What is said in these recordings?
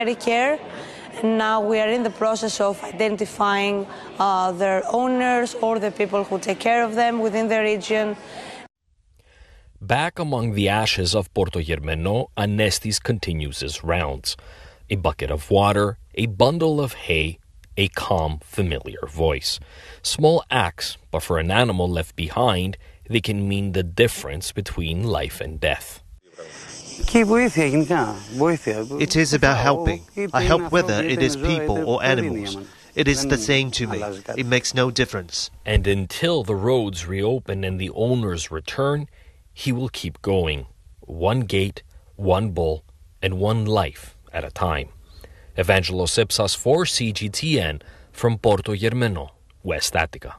care, and now we are in the process of identifying their owners or the people who take care of them within the region. Back among the ashes of Portogermano, Anestis continues his rounds. A bucket of water, a bundle of hay, a calm, familiar voice. Small acts, but for an animal left behind, they can mean the difference between life and death. It is about helping. I help whether it is people or animals. It is the same to me. It makes no difference. And until the roads reopen and the owners return, he will keep going. One gate, one bull, and one life at a time. Evangelos Ipsas for CGTN from Portogermano, West Attica.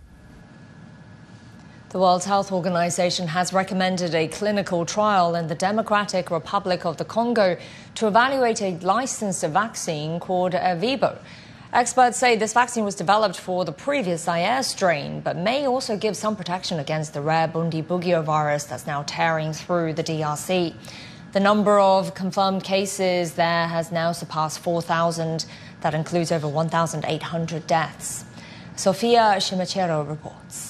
The World Health Organization has recommended a clinical trial in the Democratic Republic of the Congo to evaluate a licensed vaccine called Ervebo. Experts say this vaccine was developed for the previous Zaire strain, but may also give some protection against the rare Bundibugyo virus that's now tearing through the DRC. The number of confirmed cases there has now surpassed 4,000. That includes over 1,800 deaths. Sofia Shimachero reports.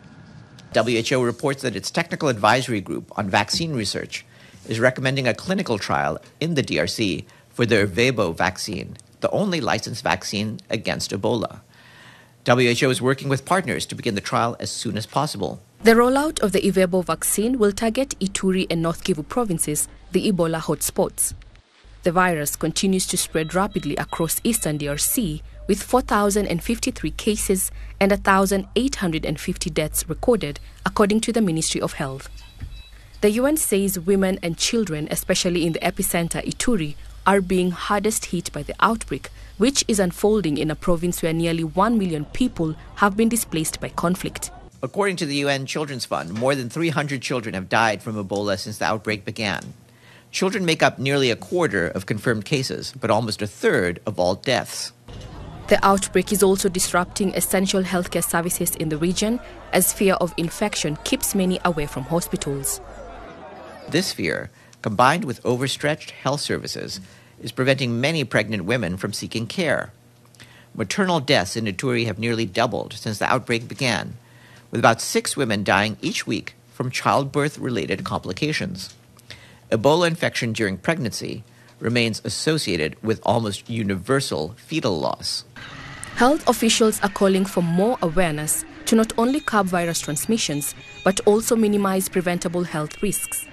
WHO reports that its technical advisory group on vaccine research is recommending a clinical trial in the DRC for the Ervebo vaccine, the only licensed vaccine against Ebola. WHO is working with partners to begin the trial as soon as possible. The rollout of the Ervebo vaccine will target Ituri and North Kivu provinces, the Ebola hotspots. The virus continues to spread rapidly across eastern DRC, with 4,053 cases and 1,850 deaths recorded, according to the Ministry of Health. The UN says women and children, especially in the epicenter Ituri, are being hardest hit by the outbreak, which is unfolding in a province where nearly 1 million people have been displaced by conflict. According to the UN Children's Fund, more than 300 children have died from Ebola since the outbreak began. Children make up nearly a quarter of confirmed cases, but almost a third of all deaths. The outbreak is also disrupting essential healthcare services in the region, as fear of infection keeps many away from hospitals. This fear, combined with overstretched health services, is preventing many pregnant women from seeking care. Maternal deaths in Ituri have nearly doubled since the outbreak began, with about 6 women dying each week from childbirth-related complications. Ebola infection during pregnancy remains associated with almost universal fetal loss. Health officials are calling for more awareness to not only curb virus transmissions, but also minimize preventable health risks.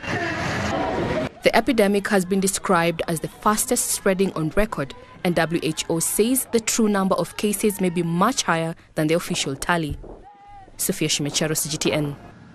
The epidemic has been described as the fastest spreading on record, and WHO says the true number of cases may be much higher than the official tally. Sofia Shimachero, CGTN.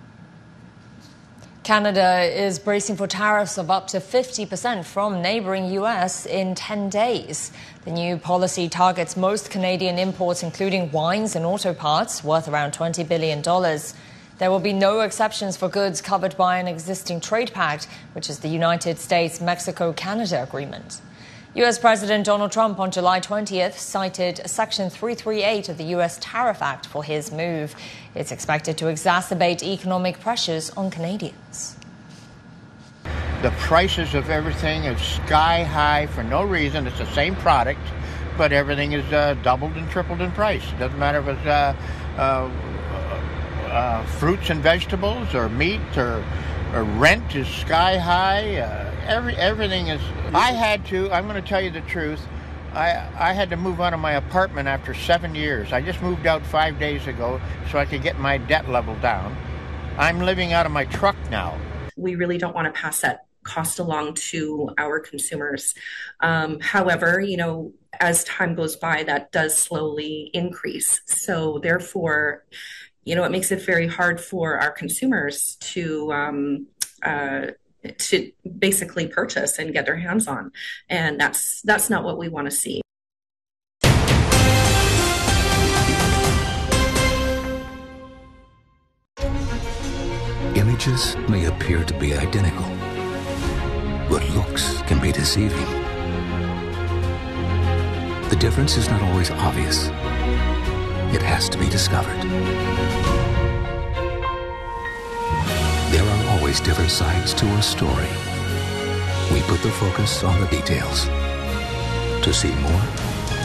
Canada is bracing for tariffs of up to 50% from neighbouring US in 10 days. The new policy targets most Canadian imports, including wines and auto parts, worth around $20 billion. There will be no exceptions for goods covered by an existing trade pact, which is the United States-Mexico-Canada agreement. US President Donald Trump on July 20th cited Section 338 of the US Tariff Act for his move. It's expected to exacerbate economic pressures on Canadians. The prices of everything is sky high for no reason. It's the same product, but everything is doubled and tripled in price. It doesn't matter if it's fruits and vegetables or meat or rent is sky high. Everything is. I'm going to tell you the truth. I had to move out of my apartment after 7 years. I just moved out 5 days ago so I could get my debt level down. I'm living out of my truck now. We really don't want to pass that cost along to our consumers. However, as time goes by, that does slowly increase. So therefore, it makes it very hard for our consumers to basically purchase and get their hands on. And that's not what we want to see. Images may appear to be identical, but looks can be deceiving. The difference is not always obvious. It has to be discovered. There are always different sides to a story. We put the focus on the details To see more,